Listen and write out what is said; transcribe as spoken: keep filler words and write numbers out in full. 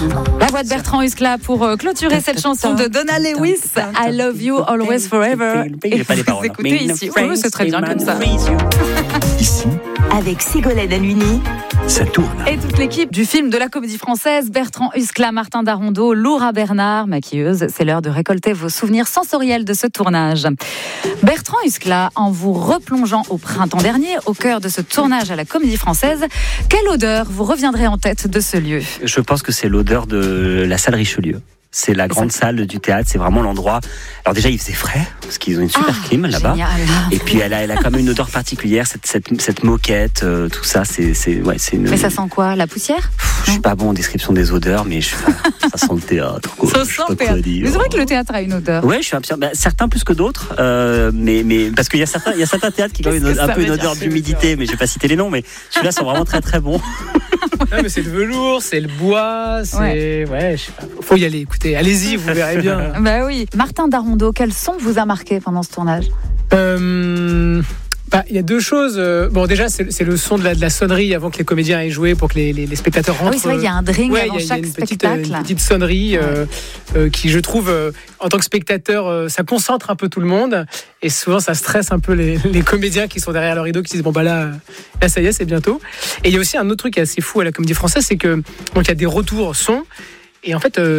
La voix de Bertrand Huskla pour euh, clôturer cette chanson de Donna Lewis, I Love You Always Forever. Il n'y a pas les paroles. Écoutez ici, oh, c'est très bien comme ça. Ici, Avec Ségolène Halluini, ça tourne. Et toute l'équipe du film de la Comédie Française, Bertrand Huskla, Martin Darondeau, Laura Bernard, maquilleuse. C'est l'heure de récolter vos souvenirs sensoriels de ce tournage. Bertrand Huskla, en vous replongeant au printemps dernier, au cœur de ce tournage à la Comédie Française, quelle odeur vous reviendrait en tête de ce lieu ? Je pense que c'est l'odeur de la salle Richelieu. C'est la grande salle du théâtre, c'est vraiment l'endroit. Alors déjà, il faisait frais, parce qu'ils ont une super Ah, clim là-bas. génial. Et puis elle a, elle a quand même une odeur particulière, cette, cette, cette moquette, euh, tout ça, c'est, c'est, ouais, c'est une... Mais ça sent quoi ? La poussière ? Pff, je suis pas bon en description des odeurs, mais je, ça sent le théâtre. Quoi. Ça Je sais sent pas le quoi théâtre. dire. Mais c'est vrai que le théâtre a une odeur. Ouais, je suis absolument. Bah, certains plus que d'autres, euh, mais mais parce qu'il y a certains, il y a certains théâtres qui ont une, Qu'est-ce que un ça peu veut une dire, odeur d'humidité, mais je vais pas citer les noms, mais celui-là sont vraiment très très bons. Non, mais c'est le velours, c'est le bois, c'est. Ouais. Ouais, je sais pas. Faut y aller, écoutez, allez-y, vous verrez bien. Bah oui. Martin Darondeau, quel son vous a marqué pendant ce tournage ? Euh, bah, il y a deux choses. Bon, déjà, c'est, c'est le son de la, de la sonnerie avant que les comédiens aient joué pour que les, les, les spectateurs rentrent. Ah oui, c'est vrai qu'il y a un drink Ouais, avant il y a, il y a chaque une petite, spectacle. une petite sonnerie euh, euh, qui, je trouve, euh, en tant que spectateur, euh, ça concentre un peu tout le monde. Et souvent, ça stresse un peu les, les comédiens qui sont derrière le rideau, qui disent bon bah là, là ça y est, c'est bientôt. Et il y a aussi un autre truc qui est assez fou à la Comédie Française, c'est que donc il y a des retours son. Et en fait, euh,